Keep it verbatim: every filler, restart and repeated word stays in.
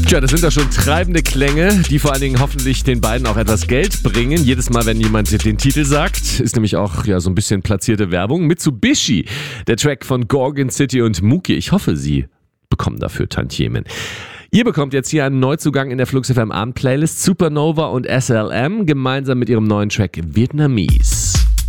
Tja, das sind doch schon treibende Klänge, die vor allen Dingen hoffentlich den beiden auch etwas Geld bringen. Jedes Mal, wenn jemand den Titel sagt, ist nämlich auch ja so ein bisschen platzierte Werbung. Mitsubishi, der Track von Gorgon City und Mookie. Ich hoffe, Sie bekommen dafür Tantiemen. Ihr bekommt jetzt hier einen Neuzugang in der Flux F M Abend-Playlist. Supernova und S L M gemeinsam mit ihrem neuen Track Vietnamese.